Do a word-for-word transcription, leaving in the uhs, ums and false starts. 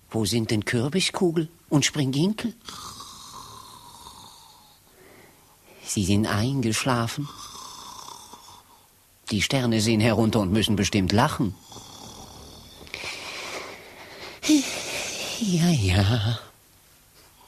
Wo sind denn Kürbiskugel und Springinkel? Sie sind eingeschlafen. Die Sterne sehen herunter und müssen bestimmt lachen. Ja, ja.